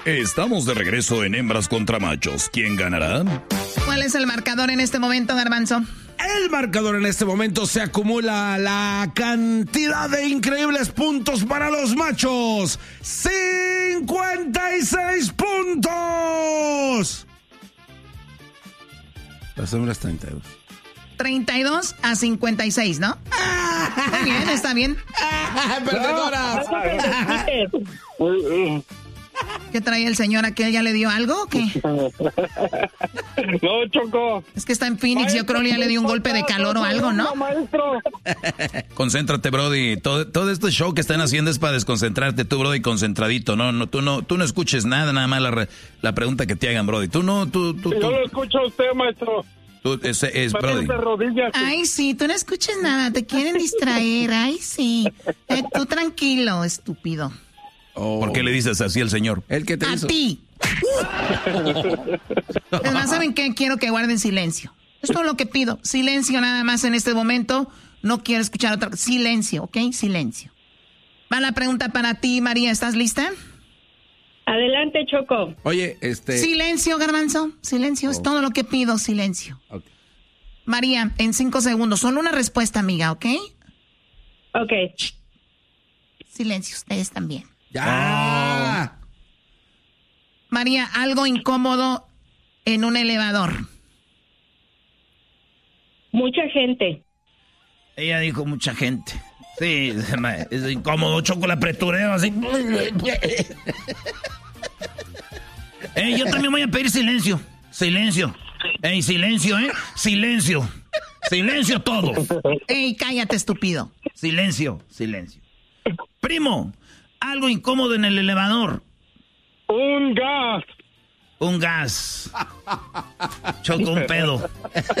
Estamos de regreso en Hembras contra Machos. ¿Quién ganará? ¿Cuál es el marcador en este momento, Garbanzo? El marcador en este momento se acumula la cantidad de increíbles puntos para los machos. 56 puntos. Las hembras 32. 32 a 56, ¿no? Muy bien, está bien. ¡Perdedora! ¿Qué trae el señor aquel? ¿Ya le dio algo o qué? No, Choco. Es que está en Phoenix, yo creo que ya le dio un golpe de calor o algo, ¿no? Maestro. Concéntrate, Brody. Todo este show que están haciendo es para desconcentrarte. Tú, Brody, concentradito. Tú no escuches nada más la pregunta que te hagan, Brody. Yo lo escucho a usted, maestro. Es Brody. Ay, sí, tú no escuches nada, te quieren distraer. Ay, sí. Tú tranquilo, estúpido. ¿Por qué le dices así al señor? ¿El que te ¡A hizo? ti! Además, ¿saben qué? Quiero que guarden silencio. Es todo lo que pido. Silencio nada más en este momento. No quiero escuchar otra cosa. Silencio, ¿ok? Silencio. Va la pregunta para ti, María. ¿Estás lista? Adelante, Choco. Oye, Silencio, Garbanzo. Silencio. Es todo lo que pido. Silencio. Okay. María, en 5 segundos. Solo una respuesta, amiga, ¿ok? Ok. Silencio. Ustedes también. ¡Ya! María, algo incómodo en un elevador. Mucha gente. Ella dijo mucha gente. Sí, es incómodo, Choco, la apretureo así. Yo también voy a pedir silencio. Silencio. Silencio, Silencio. Silencio todos. Cállate, estúpido. Silencio. Primo, algo incómodo en el elevador. Un gas. Un gas. Choco, un pedo.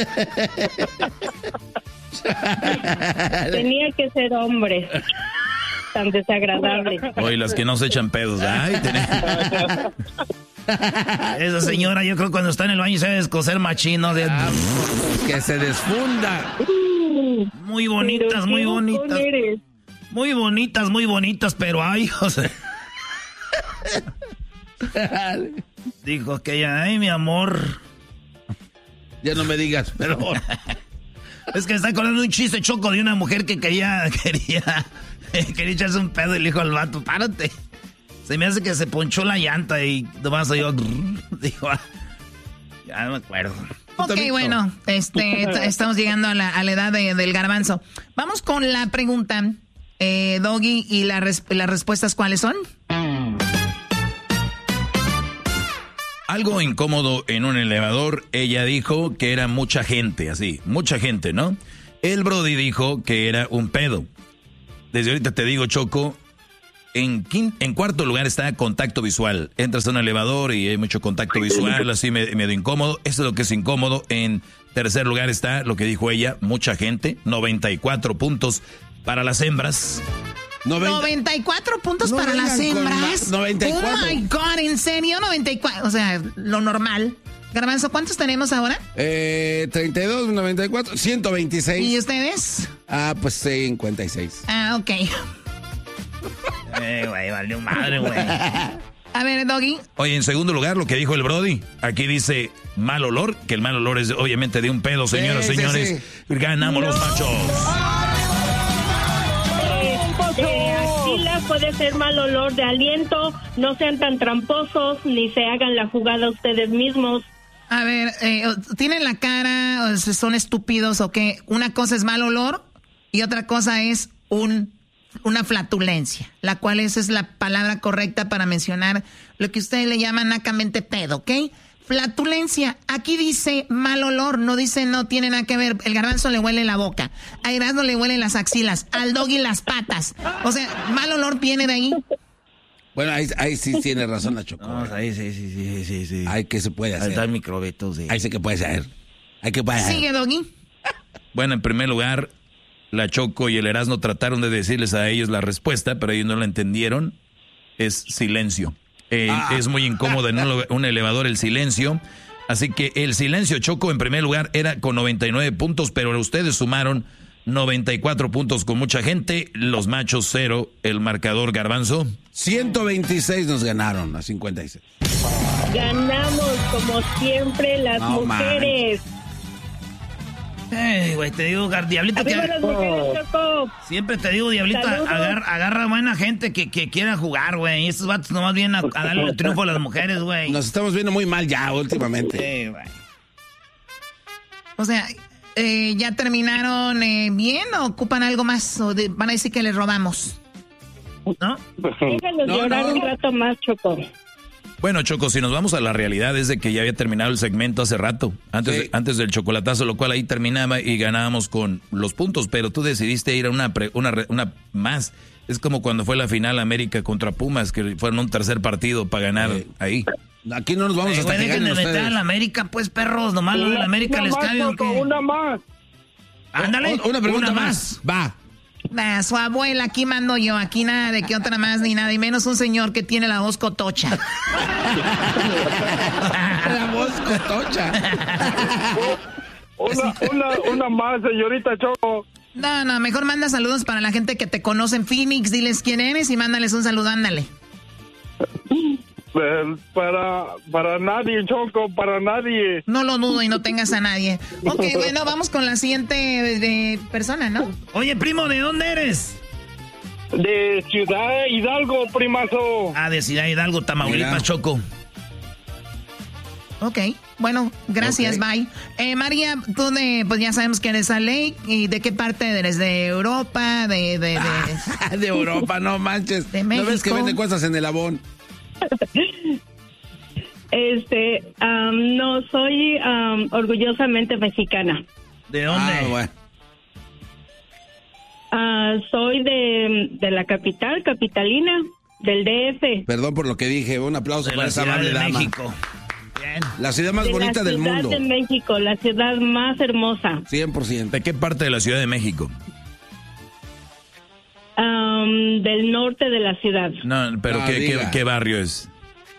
Tenía que ser hombre. Tan desagradable. Oye, las que no se echan pedos. Ay, esa señora, yo creo cuando está en el baño sabe descoser machino. Que se desfunda. Muy bonitas, muy bonitas. Muy bonitas, pero ay, o sea. Dijo que ella, ay, mi amor. Ya no me digas, pero... Es que está acordando un chiste, Choco, de una mujer que quería echarse un pedo y le dijo al vato, párate. Se me hace que se ponchó la llanta y nomás yo dijo, ya no me acuerdo. Ok, bueno, estamos llegando a la edad del garbanzo. Vamos con la pregunta, Doggy, y las respuestas, ¿cuáles son? Algo incómodo en un elevador, ella dijo que era mucha gente, así, mucha gente, ¿no? El Brody dijo que era un pedo. Desde ahorita te digo, Choco, en cuarto lugar está contacto visual. Entras a un elevador y hay mucho contacto visual, así medio incómodo. Eso es lo que es incómodo. En tercer lugar está lo que dijo ella, mucha gente, 94 puntos para las hembras. 94 puntos para las hembras. 94. Oh my God, ¿en serio? 94. O sea, lo normal. Garbanzo, ¿cuántos tenemos ahora? 32, 94, 126. ¿Y ustedes? Pues 56. Ok. Güey, valió madre, güey. A ver, Doggy. Oye, en segundo lugar, lo que dijo el Brody. Aquí dice mal olor, que el mal olor es obviamente de un pedo, señoras y señores. Sí. Ganamos los machos. Axila puede ser mal olor de aliento. No sean tan tramposos ni se hagan la jugada ustedes mismos. A ver, ¿tienen la cara o son estúpidos o qué? Una cosa es mal olor y otra cosa es una flatulencia, la cual esa es la palabra correcta para mencionar lo que ustedes le llaman nacamente pedo, ¿ok? Flatulencia, aquí dice mal olor, no dice no tiene nada que ver. El garbanzo le huele la boca, a Erasmo le huelen las axilas, al Doggy las patas. O sea, mal olor viene de ahí. Bueno, ahí sí tiene razón la Choco. No, ahí sí. Ahí que se puede hacer. Ahí está el microbeto, sí. Ahí sí que puede ser. Sigue, Doggy. Bueno, en primer lugar, la Choco y el Erasmo trataron de decirles a ellos la respuesta, pero ellos no la entendieron. Es silencio. Es muy incómodo en un elevador el silencio. Así que el silencio, Choco, en primer lugar era con 99 puntos, pero ustedes sumaron 94 puntos con mucha gente. Los machos 0, el marcador Garbanzo. 126 nos ganaron a 56. Ganamos como siempre las mujeres. Güey, te digo, Diablito, Arriba las mujeres, Choco. siempre te digo, Diablito, agarra buena gente que quiera jugar, güey. Y estos vatos nomás vienen a darle el triunfo a las mujeres, güey. Nos estamos viendo muy mal ya últimamente. Sí, güey. O sea, ¿ya terminaron bien o ocupan algo más? ¿O van a decir que les robamos? ¿No? Déjalos llorar un rato más, Choco. Bueno, Choco, si nos vamos a la realidad es de que ya había terminado el segmento hace rato, antes del chocolatazo, lo cual ahí terminaba y ganábamos con los puntos, pero tú decidiste ir a una más. Es como cuando fue la final América contra Pumas, que fueron un tercer partido para ganar ahí. Aquí no nos vamos hasta que ganen ustedes. Meter a la América, pues, perros, nomás lo de la América les cae. Una más. Ándale, una pregunta más. Va. Nah, su abuela, aquí mando yo, aquí nada de que otra más ni nada, y menos un señor que tiene la voz cotocha. La voz cotocha. Una más, señorita Choco. No, mejor manda saludos para la gente que te conoce en Phoenix, diles quién eres y mándales un saludo, ándale. Para nadie, Choco, para nadie. No lo dudo y no tengas a nadie. Ok, bueno, vamos con la siguiente persona, ¿no? Oye, primo, ¿de dónde eres? De Ciudad Hidalgo, primazo. Ah, de Ciudad Hidalgo, Tamaulipas, mira. Choco. Ok, bueno, gracias, bye. María, tú pues ya sabemos que eres Lake, ¿y de qué parte eres? ¿De Europa? ¿De Europa, no manches. ¿De México? ¿No ves que venden cosas en el Avon? No, soy orgullosamente mexicana. ¿De dónde? Bueno. Soy de la capitalina, del DF. Perdón por lo que dije, un aplauso para esa amable dama. México. Bien. La ciudad más bonita del mundo. La Ciudad de México, la ciudad más hermosa. 100%. ¿De qué parte de la Ciudad de México? Del norte de la ciudad. No, pero ¿qué barrio es?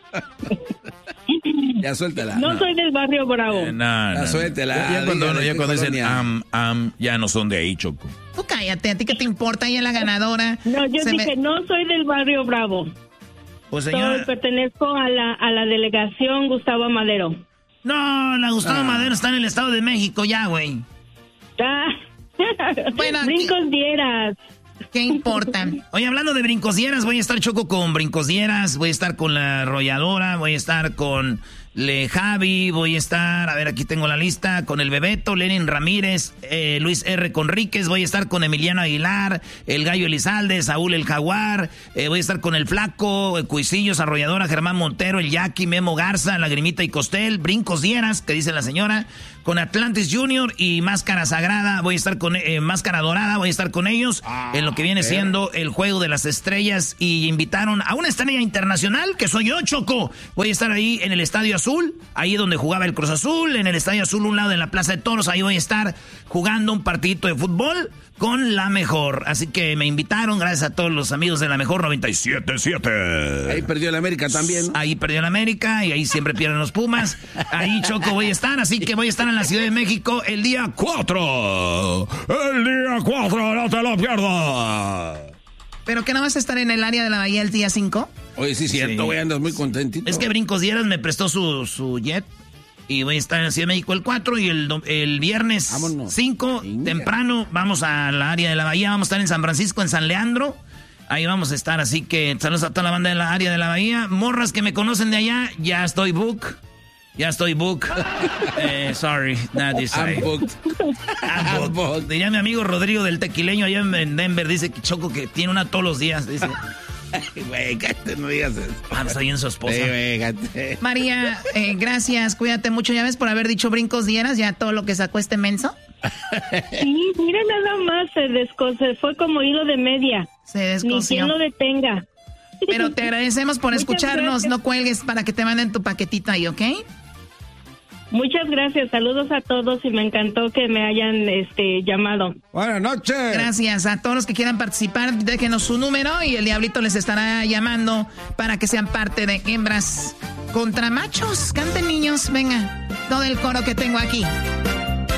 Ya suéltala. No soy del barrio Bravo. No, suéltala. Ya cuando dicen ya no son de ahí, Choco. Tú cállate, ¿a ti qué te importa? Ella es la ganadora. No, yo dije, no soy del barrio Bravo. Pues señora... pertenezco a la delegación Gustavo Madero. No, la Gustavo Madero está en el Estado de México ya, güey. Bueno, brincos dieras. ¿Qué importa? Oye, hablando de brincosieras, voy a estar, Choco, con brincosieras, voy a estar con la arrolladora, voy a estar con Javi, voy a estar, a ver, aquí tengo la lista, con el Bebeto, Lenin Ramírez, Luis R. Conríquez, voy a estar con Emiliano Aguilar, el Gallo Elizalde, Saúl el Jaguar, voy a estar con el Flaco, el Cuisillos, arrolladora, Germán Montero, el Jackie, Memo Garza, Lagrimita y Costel, brincosieras, que dice la señora, con Atlantis Junior y Máscara Sagrada, voy a estar con Máscara Dorada, voy a estar con ellos en lo que viene siendo el Juego de las Estrellas, y invitaron a una estrella internacional, que soy yo, Choco. Voy a estar ahí en el Estadio Azul, ahí donde jugaba el Cruz Azul, en el Estadio Azul, un lado de la Plaza de Toros, ahí voy a estar jugando un partidito de fútbol con La Mejor. Así que me invitaron, gracias a todos los amigos de La Mejor 97.7. Ahí perdió la América también. Ahí perdió la América y ahí siempre pierden los Pumas. Ahí, Choco, voy a estar, así que voy a estar en la Ciudad de México el día 4. El día 4, no te lo pierdas. ¿Pero que no vas a estar en el área de la Bahía el día 5? Oye, sí, cierto, güey, andas muy contentito. Es que Brincos Dieras me prestó su jet. Y voy a estar en la Ciudad de México el 4 y el viernes 5, temprano, vamos a la área de la Bahía. Vamos a estar en San Francisco, en San Leandro. Ahí vamos a estar, así que saludos a toda la banda de la área de la Bahía. Morras que me conocen de allá, ya estoy book. Sorry, not this side. I'm booked. Diría mi amigo Rodrigo del Tequileño allá en Denver, dice que Choco que tiene una todos los días, dice. Güey, cállate, no digas eso. Está bien su esposa. Sí, María, gracias, cuídate mucho. Ya ves, por haber dicho brincos dieras, ya todo lo que sacó este menso. Sí, mira, nada más se fue como hilo de media. Se descoció. Ni quien lo detenga. Pero te agradecemos por escucharnos. Gracias. No cuelgues para que te manden tu paquetito ahí, ¿ok? Muchas gracias, saludos a todos y me encantó que me hayan llamado. Buenas noches. Gracias a todos los que quieran participar, déjenos su número y el Diablito les estará llamando para que sean parte de Hembras contra Machos. Canten, niños, venga, todo el coro que tengo aquí.